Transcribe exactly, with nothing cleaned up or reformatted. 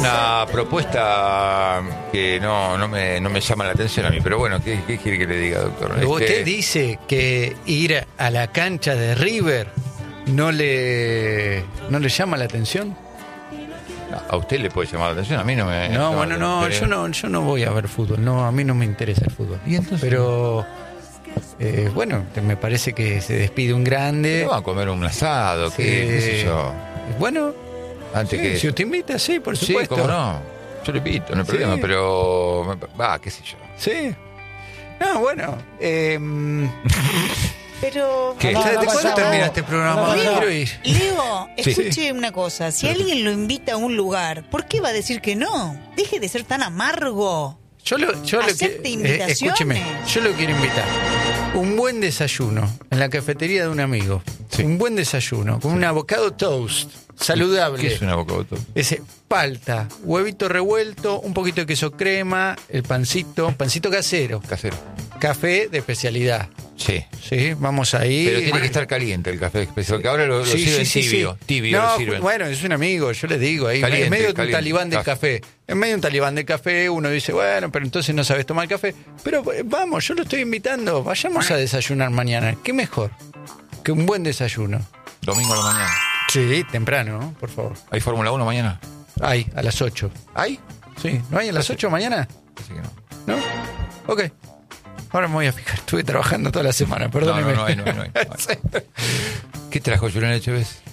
una propuesta que no, no, me, no me llama la atención a mí, pero bueno, ¿qué, qué quiere que le diga, doctor? Pero Este, usted dice que ir a la cancha de River no le, no le llama la atención. a usted le puede llamar la atención, a mí no me... No, bueno, no, pero- yo no, yo no voy a ver fútbol, no, a mí no me interesa el fútbol. ¿Y entonces? Pero, eh, bueno, me parece que se despide un grande. ¿No va a comer un asado? Sí. ¿Qué, qué sé yo? Bueno, Antes sí, que... si usted invita, sí, por Sí, supuesto. cómo no. Yo le invito, no hay Sí. problema, pero... Va, qué sé yo. Sí. No, bueno. Eh, Pero. ¿Qué? ¿De no, no, cuándo no, termina no. este programa? No, no, Yo no. quiero ir. Leo, Sí. escuche una cosa. Si alguien lo invita a un lugar, ¿por qué va a decir que no? Deje de ser tan amargo. Yo lo, yo lo Acepte que- eh, invitaciones. escúcheme, yo lo quiero invitar. Un buen desayuno en la cafetería de un amigo. Sí. Un buen desayuno con un avocado toast saludable. ¿Qué es un avocado? Ese palta, huevito revuelto, un poquito de queso crema, el pancito, pancito casero, Casero. café de especialidad. Sí. Sí, vamos ahí. Pero tiene que estar caliente el café especial, que ahora lo, lo Sí, sirven sí, sí, tibio. sí. Tibio No, lo sirven. bueno, es un amigo, yo les digo, ahí Caliente, en medio de un caliente. talibán del Café. café. En medio de un talibán del café, uno dice, bueno, pero entonces no sabes tomar café. Pero eh, vamos, yo lo estoy invitando, vayamos a desayunar mañana. ¿Qué mejor que un buen desayuno? Domingo a la mañana. Sí, temprano, ¿no? Por favor. ¿Hay Fórmula uno mañana? Hay, a las ocho. ¿Hay? Sí, ¿no hay a las ocho mañana? Así que no. ¿No? Ok. Ahora me voy a fijar, estuve trabajando toda la semana, perdóneme. No, no, no hay, no hay, no hay. ¿Qué trajo Julián Echeves?